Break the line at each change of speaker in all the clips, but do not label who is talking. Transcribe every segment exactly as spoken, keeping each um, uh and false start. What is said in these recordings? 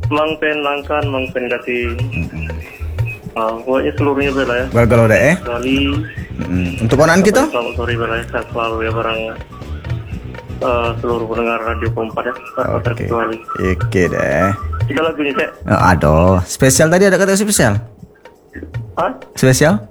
Mang Pen Langkan, Mang Pen Gati. Ah, pokoknya seluruhnya bela ya.
Galau-galau deh eh.
Kali.
Mm-mm. Untuk ponaan kita?
Selamat sore bela ya. Sehat selalu ya barang uh, seluruh pendengar Radio Kompas ya.
Oke.
Terkecuali.
Oke deh.
Kita lagunya cek.
Oh, aduh, spesial tadi ada kata spesial.
Hah?
Spesial?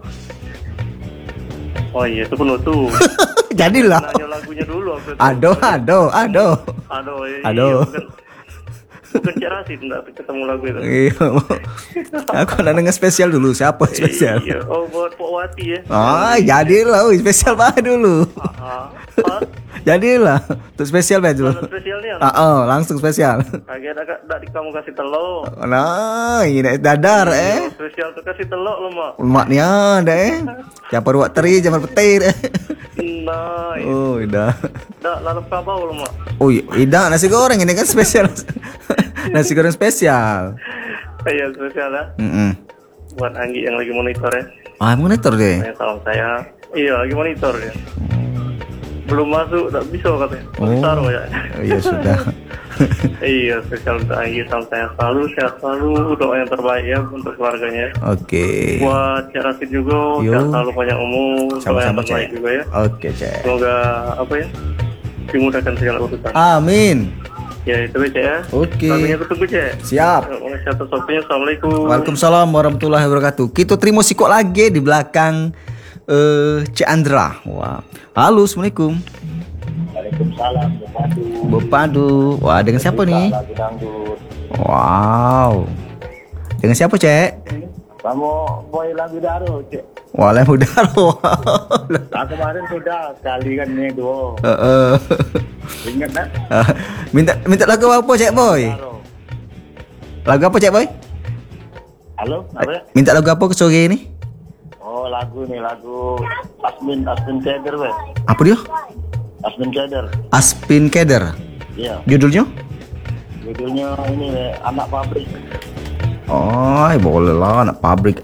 Oh iya, itu penutup.
Jadilah.
Nanya lagunya dulu.
Aduh, aduh, aduh.
Aduh, iya,
Aduh.
Bukan, bukan Cik Rasid enggak ketemu lagu itu.
Iya. Aku nak dengar spesial dulu. Siapa spesial?
Iya. Oh, buat Pok Wati ya.
Oh, jadilah. Oh, spesial banget dulu.
Ah, ah.
Jadilah. Untuk spesial banget dulu.
Mana spesialnya?
Ah, oh, langsung spesial.
Kagak ada dak di kamu kasih telur.
Nah, ini dadar eh.
Spesial tuh kasih telur lo, Mak.
Maknya ada eh. Jamur buat teri, jamur petir.
Nah,
Oh, dah.
dak lalu kabau lo, Mak.
Oh, tidak nasi goreng ini kan spesial. Nasi goreng spesial.
Iya, spesial ya.
Mm-mm.
Buat Anggi yang lagi monitor ya.
Ah, monitor deh.
Saya salam saya. Iya, lagi monitor ya. Belum masuk, tak bisa katanya.
Oh.
Taruh ya.
Oh, iya sudah.
Iya, spesial untuk Anggi, salam saya selalu, sehat selalu, doa yang terbaik ya untuk keluarganya.
Oke.
Buat Cik Rasid juga,
Yo.
sehat selalu, panjang umur, doa yang
Sama-sama,
terbaik
Cek.
juga ya.
Oke, Cek.
Semoga apa ya, dimudahkan segala urusan.
Amin.
Ya itu aja ya.
Oke.
Lagunya aku tunggu Cek.
Siap.
Satu sopnya, assalamualaikum.
Waalaikumsalam warahmatullahi wabarakatuh. Kita terima sikok lagi di belakang eh Cik Andra. Wah. Halo, assalamualaikum.
Waalaikumsalam, Bupadu.
Bepadu. Wah, dengan siapa nih?
Lagu dangdut.
Wow. Dengan siapa, Cek?
Kamu boy lagu daru, Cik.
Wah, Mudaro.
Nah, kemarin sudah sekali kan ini dua.
Heeh.
Ingat tak?
Minta minta lagu apa, Cek Boy?
Daru.
Lagu apa, Cek Boy?
Halo, apa ya?
Minta lagu apa ke sore ini?
Oh, lagu nih, lagu Asmin Asmin Keder, weh.
Apa dia?
Asmin Keder.
Aspin Keder.
Iya.
Judulnya?
Judulnya ini weh, Anak Pabrik.
Oh, boleh lah anak pabrik.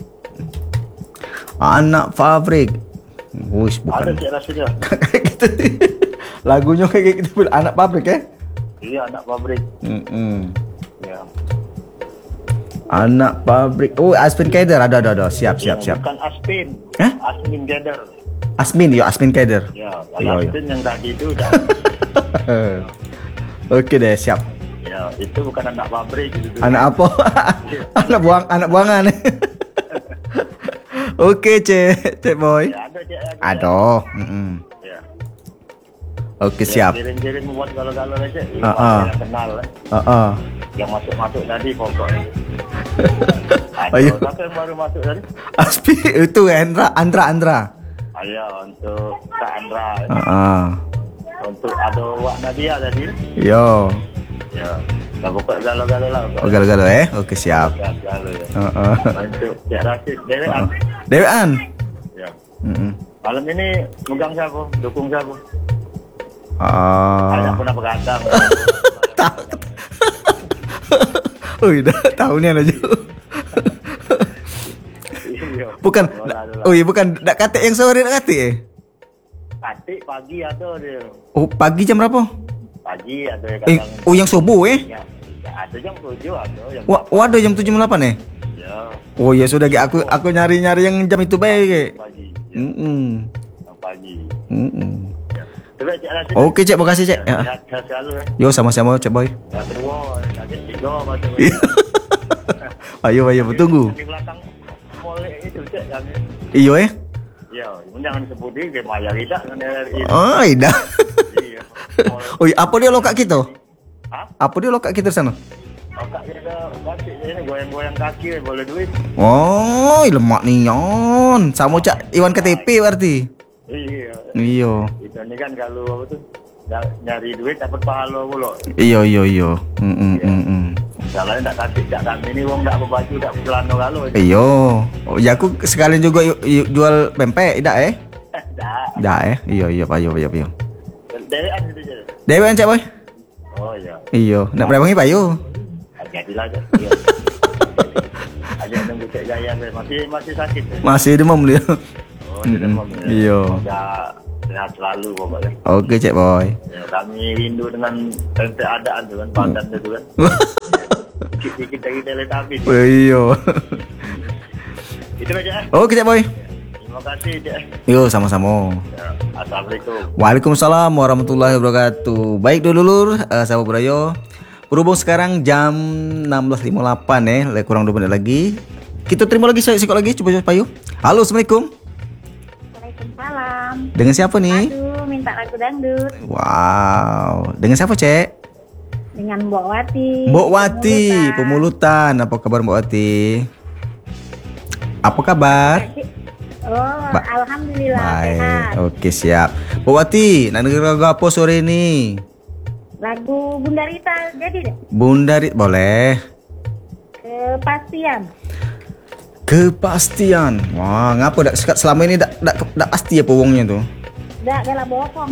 Anak pabrik. Wush,
Ada
bukan.
Cik Rasidnya.
Kayak gitu. Lagunya kayak gitu, anak pabrik ya?
Iya, Anak Pabrik.
Mm-mm.
Ya.
Anak pabrik. Oh, Aspin Keder. Ada, ada, ada. Siap, siap,
Ya,
siap.
bukan Aspin.
Hah?
Asmin Keder.
Asmin, ya Asmin Keder.
Ya,
Iya,
kalau
iya.
Aspin yang tadi itu udah.
Oke deh, siap.
Ya, itu bukan anak pabrik gitu.
Anak apa? Anak buang, anak buangan. Oke, Cek, Cek Boy.
Ya, ada Cik. ada.
Aduh. Mm-mm.
Ya.
Oke, siap.
Kirim-kirim buat galau-galau aja.
Ah, ah.
Yang kenal eh.
Heeh.
Yang masuk-masuk tadi pokoknya.
Ayo.
Ayo. Siapa yang baru masuk tadi?
Aspi itu Andra, Andra, Andra.
Ayo untuk Kak Andra. eh.
Heeh.
Untuk ada Wak Nadia tadi.
Yo.
Ya. Dah pokok galau-galau lah.
Oh, galau-galau eh. Oke, siap.
Galau ya.
Heeh.
Untuk Cik Rasid. Dewan.
Dewan.
Ya.
Heeh.
Malam ini megang siapa? Dukung siapa?
Ah.
Saya pernah begadang.
Oh, udah tahunnya aja.
Iya.
Bukan.
Bola dulu.
Oh, iya bukan dak kate yang sore dak kate eh.
Katik pagi ada dia.
Oh, pagi jam berapa?
Pagi ada yang
Eh,
kadang.
oh yang subuh eh.
Ya, ya, ada jam tujuh ada yang.
Wah, waduh jam tujuh delapan eh.
Ya.
Oh ya sudah Ge. aku aku nyari-nyari yang jam itu baik Ge.
Pagi. Ya,
Heeh.
yang pagi.
Heeh.
Ya. Coba Cik Rasid.
Oke, Cek, makasih, Cek. Ya.
Sehat sehat selalu ya.
Yo sama-sama, Cek Boy.
Yang kedua, ada tiga macam
Iya. Ayo, ayo, bertunggu.
Di belakang molek itu Cik yang.
Iyo eh.
Ya, jangan sebut dia game ayah kita kan dari itu.
Oh, ida.
Iya. Molek.
Oh, apa dia lokak kita?
Hah?
Apa dia lokak kita di sana?
Otak kita batik ini goyang-goyang kaki boleh duit.
Oh, lemak nion. Sama Cak Iwan K T P berarti.
Iya.
Iyo.
Itu ini kan kalau apa tuh ny- nyari duit dapat pahala pula.
Iyo, iyo, iyo. Heeh, heeh.
Salahnya tak kasih tak kami ini wong tak berbaju tak celana kalau.
Iyo. Oh, ya aku sekalian juga yu- yu- jual pempek, tidak eh?
Tak.
Tidak eh? Iyo, iyo, payo, payo, payo.
Dewan itu je.
Dewan Cak Boy.
Oh iya.
Iyo, nak berapa ni payo?
Jadilah je. Iya. Aja nunggu Cik Jaya masih masih sakit. eh?
Masih demam dia.
Oh, dia demam. ya.
Iya.
Dah sehat selalu pokoknya.
Oke, Cak Boy.
Ya, kami rindu dengan keadaan tu kan, padan tu kan. dikit lagi teletapi.
Oh, iya.
Itu aja.
Oke, Cek Boy.
Terima kasih, Cek.
Yo, sama-sama.
Ya, Assalamualaikum.
Waalaikumsalam warahmatullahi wabarakatuh. Baik dulur, uh, sahabat Burayo. Berhubung sekarang jam enam belas lima puluh delapan ya, le- kurang dua menit lagi. Kita terima lagi saya sikot lagi coba coba yuk. Halo, Assalamualaikum.
Waalaikumsalam.
Dengan siapa nih?
Aduh, minta lagu dangdut.
Wow. Dengan siapa, Cek?
Dengan Mbok Wati.
Mbok Wati,
Pemulutan.
Pemulutan. Apa kabar Mbok Wati? Apa kabar?
Oh,
Ba-
alhamdulillah sehat.
Baik. Oke, siap. Mbok Wati, nak dengar lagu apa sore ini?
Lagu Bunda Rita jadi deh.
Bunda Rit, boleh.
Kepastian.
Kepastian. Wah, ngapa dak sekat selama ini dak dak dak pasti apa wongnya tuh?
Dah galak bokong.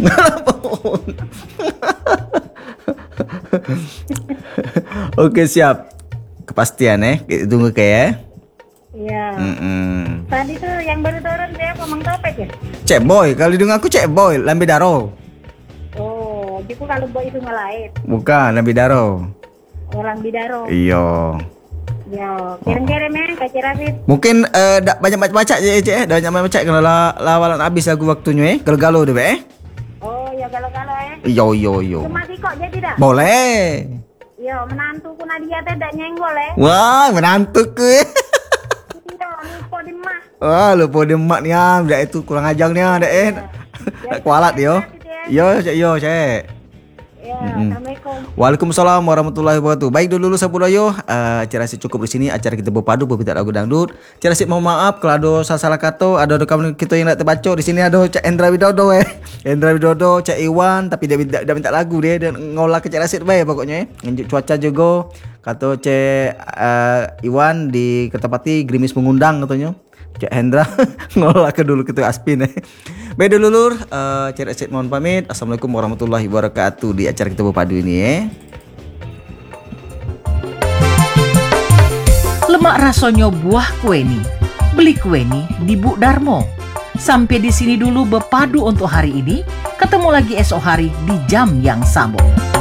Oke, siap. Kepastian eh. Kita tunggu kayak.
Iya.
Mm-mm.
Tadi tuh yang baru turun dia Mang Topek ya.
Cek Boy, kalau dengar aku Cek Boy, Lambe Daro.
Oh, jadi kalau Boy itu ngelait.
Bukan, Lambe Daro.
Orang Bidaro.
Iya.
Ya, kirim-kirim ya ke Ciracit.
Mungkin eh dak banyak baca je Cek eh. Dak banyak baca kalau la, lawalan habis lagu waktunya eh. Galo-galo deh eh.
Oh, ya galau-galau ya.
Yo yo yo.
Cuma sih kok jadi dah.
Boleh.
Ya, menantuku Nadia teh dak nyenggol ya.
Wah, menantuku eh.
Iya, lupa di mah.
Wah, lupa dia mak ni ah, dak itu kurang ajar ni ah, dak eh. Dak kualat dia. Yo, Cek yo, Cek.
Ya,
Mm-mm.
Assalamualaikum.
Waalaikumsalam warahmatullahi wabarakatuh. Baik dulu Sapurayo, uh, acara si cukup di sini. Acara kita berpadu berpita lagu dangdut. Acara si mohon maaf kalau ada salah-salah kata, ada ada kamu kita yang nak terbaca di sini ada Cak Endra Widodo eh. Endra Widodo, Cak Iwan tapi dia minta, dia minta lagu dia dan ngolah ke acara si baik pokoknya eh. Nganjuk cuaca juga. Kata Cak uh, Iwan di Kertapati gerimis mengundang katanya. Cak Hendra ngolah ke dulu kita aspin eh. Baik dulur, uh, Cak Esit mohon pamit. Assalamualaikum warahmatullahi wabarakatuh di acara kita berpadu ini eh.
Lemak rasanya buah kueni. Beli kueni di Bu Darmo. Sampai di sini dulu berpadu untuk hari ini. Ketemu lagi esok hari di jam yang sama.